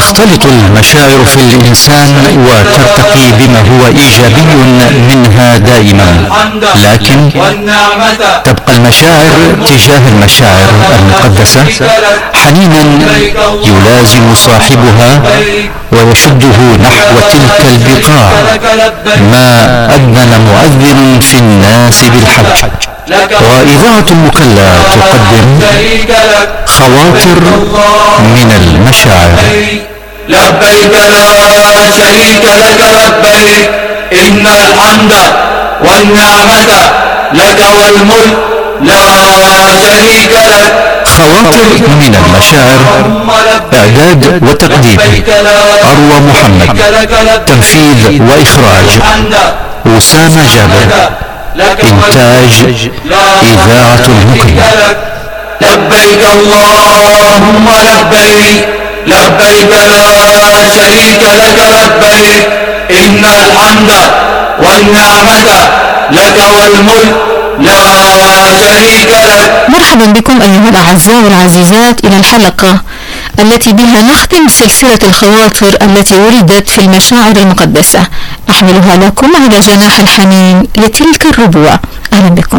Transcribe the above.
تختلط المشاعر في الإنسان وترتقي بما هو إيجابي منها دائما، لكن تبقى المشاعر تجاه المشاعر المقدسة حنينا يلازم صاحبها ويشده نحو تلك البقاع، ما أذن مؤذن في الناس بالحج. وإذاعة المكلا تقدم خواطر من المشاعر. لبيك لا شريك لك لبيك، إن الحمد والنعمة لك والملك لا شريك لك. خواطر من المشاعر، إعداد وتقديم أروى محمد، تنفيذ وإخراج أسامة جابر، إنتاج إذاعة المكلا. لبيك اللهم لبيك، لبيك لا شريك لك لبيك، إن الحمد والنعمة لك والملك لا شريك لك. مرحبا بكم أيها الأعزاء والعزيزات إلى الحلقة التي بها نختم سلسلة الخواطر التي ولدت في المشاعر المقدسة، نحملها لكم على جناح الحنين لتلك الربوة. أهلا بكم.